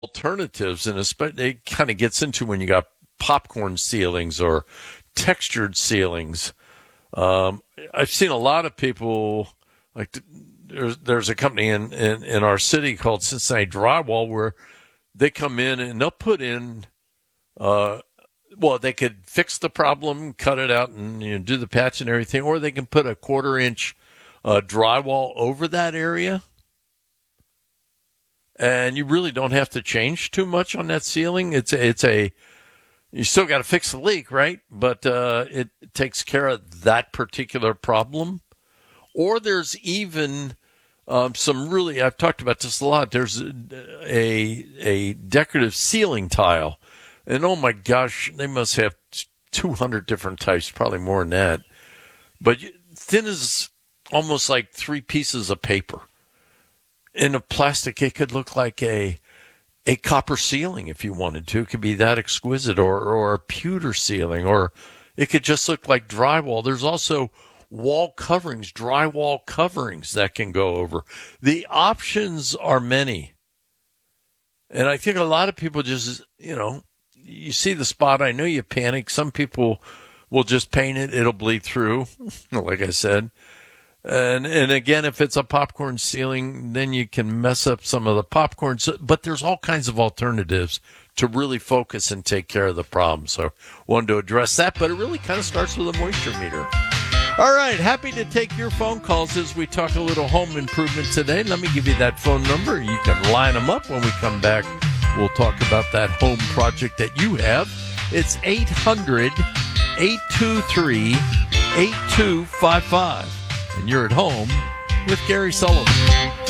alternatives, and especially it kind of gets into when you got popcorn ceilings or textured ceilings. I've seen a lot of people like there's a company in our city called Cincinnati Drywall where they come in and they'll put in well, they could fix the problem, cut it out, and do the patch and everything, or they can put a 1/4 inch drywall over that area, and you really don't have to change too much on that ceiling. It's a you still got to fix the leak, right? But it takes care of that particular problem. Or there's even some really, I've talked about this a lot. There's a decorative ceiling tile. And oh my gosh, they must have 200 different types, probably more than that. But thin as almost like 3 pieces of paper. In a plastic, it could look like a copper ceiling if you wanted to. It could be that exquisite, or a pewter ceiling, or it could just look like drywall. There's also wall coverings, drywall coverings that can go over. The options are many. And I think a lot of people just, you see the spot, I know you panic. Some people will just paint it. It'll bleed through, like I said. And again, if it's a popcorn ceiling, then you can mess up some of the popcorn. But there's all kinds of alternatives to really focus and take care of the problem. So wanted to address that, but it really kind of starts with a moisture meter. All right, happy to take your phone calls as we talk a little home improvement today. Let me give you that phone number. You can line them up when we come back. We'll talk about that home project that you have. It's 800-823-8255. And you're at home with Gary Sullivan.